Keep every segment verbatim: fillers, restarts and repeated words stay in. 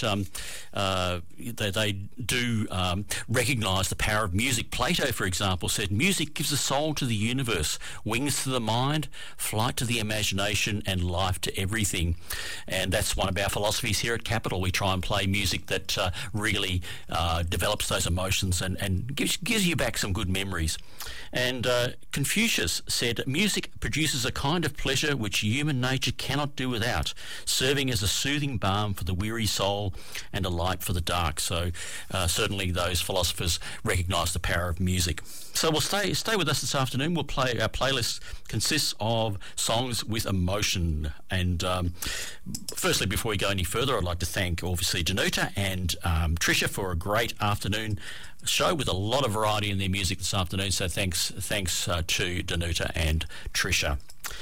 that um, uh, they, they do um, recognise the power of music. Plato, for example, said, music gives a soul to the universe, wings to the mind, flight to the imagination, and life to everything. And that's one of our philosophies here at Capital. We try and play music that uh, really uh, develops those emotions and, and gives, gives you back some good memories. And uh, Confucius said, music produces a kind of pleasure which human nature cannot do without, serving as a soothing balm for the weary soul and a light for the dark. So uh, certainly those philosophers recognise the power of music. So we'll stay stay with us this afternoon. We'll play our playlist consists of songs with emotion. And um, firstly, before we go any further, I'd like to thank obviously Danuta and um, Tricia for a great afternoon show with a lot of variety in their music this afternoon. So thanks thanks uh, to Danuta and Tricia.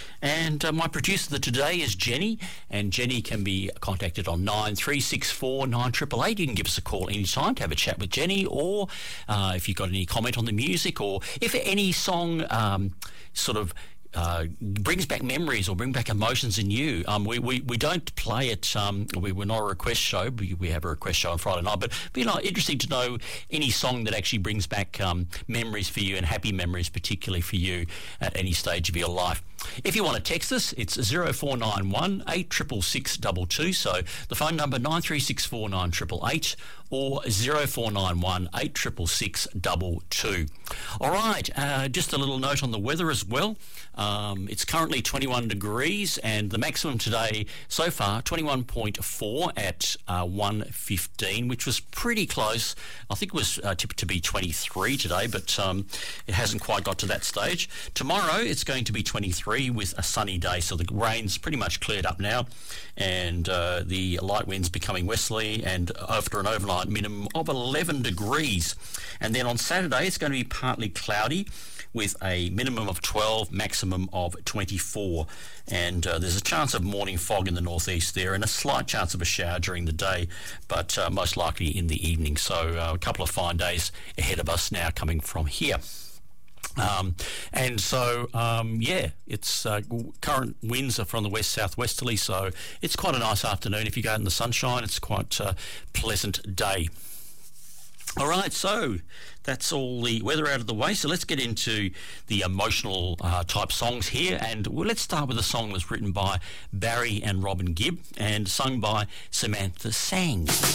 And uh, my producer today is Jenny, and Jenny can be contacted on nine three six four nine eight eight eight. You can give us a call anytime to have a chat with Jenny, or uh, if you've got any comment on the music, or if any song um, sort of Uh, brings back memories or bring back emotions in you. Um, we, we, we don't play it, um, we, we're not a request show, we, we have a request show on Friday night, but it'd be like, interesting to know any song that actually brings back um, memories for you, and happy memories particularly for you at any stage of your life. If you want to text us, it's zero four nine one eight six six six two two, so the phone number nine three six four nine eight eight eight or zero four nine one eight six six six two two. All right, uh, just a little note on the weather as well. Um, it's currently twenty-one degrees, and the maximum today so far twenty-one point four at uh, one fifteen, which was pretty close. I think it was uh, tipped to be twenty-three today, but um, it hasn't quite got to that stage. Tomorrow it's going to be twenty-three with a sunny day, so the rain's pretty much cleared up now, and uh, the light winds becoming westerly, and after an overnight minimum of eleven degrees. And then on Saturday it's going to be partly cloudy with a minimum of twelve, maximum of twenty-four. And uh, there's a chance of morning fog in the northeast there, and a slight chance of a shower during the day, but uh, most likely in the evening. So uh, a couple of fine days ahead of us now coming from here. Um, and so, um, yeah, it's uh, current winds are from the west-southwesterly, so it's quite a nice afternoon. If you go out in the sunshine, it's quite a pleasant day. All right, so that's all the weather out of the way. So let's get into the emotional uh, type songs here. And well, let's start with a song that was written by Barry and Robin Gibb and sung by Samantha Sang.